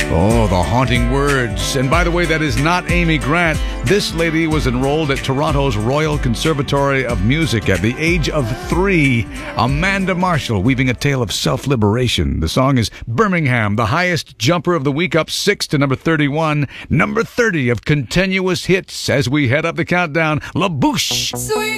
Oh, the haunting words. And by the way, that is not Amy Grant. This lady was enrolled at Toronto's Royal Conservatory of Music at the age of 3. Amanda Marshall, weaving a tale of self-liberation. The song is Birmingham, the highest jumper of the week, up 6 to number 31. Number 30 of continuous hits as we head up the countdown. La Bouche. Sweet